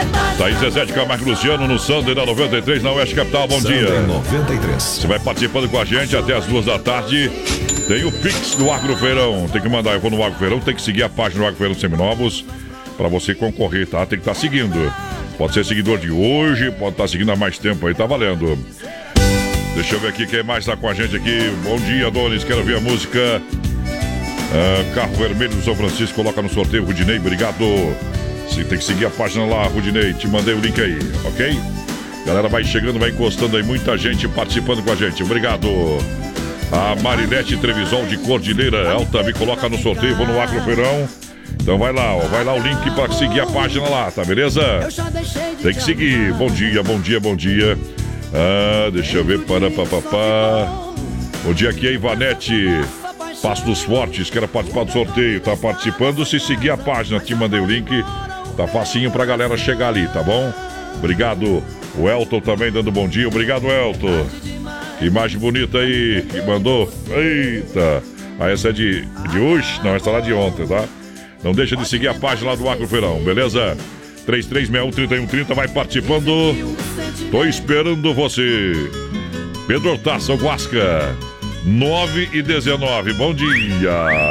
Tá aí Zezé de Camargo Luciano no Sunday da 93, na Oeste Capital. Bom dia. 93. Você vai participando com a gente até as 2 da tarde. Tem o Pix do Agrofeirão. Tem que mandar, eu vou no Agrofeirão, tem que seguir a página do Agrofeirão Seminovos pra você concorrer, tá? Tem que estar seguindo. Pode ser seguidor de hoje, pode estar seguindo há mais tempo aí, tá valendo. Deixa eu ver aqui quem mais tá com a gente aqui. Bom dia, Donis, quero ver a música Carro Vermelho do São Francisco, coloca no sorteio, Rudinei, obrigado. Você tem que seguir a página lá, Rudinei, te mandei o link aí, ok? Galera vai chegando, vai encostando aí, muita gente participando com a gente, obrigado. A Marilete Trevisol de Cordilheira Alta me coloca no sorteio, vou no Agrofeirão. Então vai lá, ó, vai lá o link pra seguir a página lá, tá beleza? Tem que seguir, bom dia, bom dia, bom dia. Deixa eu ver, Bom dia, aqui é Ivanete, Passo dos Fortes, quero participar do sorteio, tá participando, se seguir a página, te mandei o link, tá facinho pra galera chegar ali, tá bom? Obrigado, o Elton também dando bom dia, obrigado, Elton. Que imagem bonita aí, que mandou, eita, essa é de hoje, não, essa é lá de ontem, tá? Não deixa de seguir a página lá do Agrofeirão, beleza? 3361-3130, vai participando. Tô esperando você. Pedro Hortaça, Guasca, 9 e 19, bom dia.